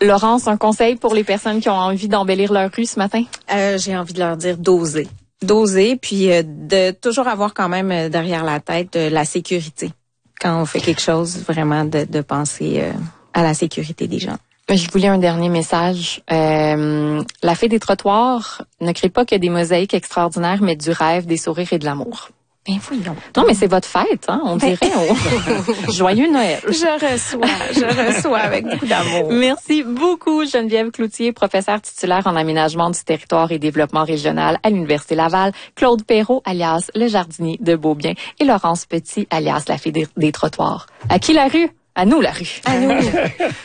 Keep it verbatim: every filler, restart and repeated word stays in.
Laurence, un conseil pour les personnes qui ont envie d'embellir leur rue ce matin? Euh, j'ai envie de leur dire d'oser. D'oser, puis euh, de toujours avoir quand même euh, derrière la tête euh, la sécurité. Quand on fait quelque chose, vraiment de, de penser euh, à la sécurité des gens. Je voulais un dernier message. Euh, la Fée des trottoirs ne crée pas que des mosaïques extraordinaires, mais du rêve, des sourires et de l'amour. Ben voyons. Non, mais c'est votre fête, hein, on dirait. On... Joyeux Noël. Je reçois, je reçois avec beaucoup d'amour. Merci beaucoup, Geneviève Cloutier, professeure titulaire en aménagement du territoire et développement régional à l'Université Laval, Claude Perrault, alias le jardinier de Beaubien, et Laurence Petit, alias la Fée des, des trottoirs. À qui la rue? À nous la rue. À nous.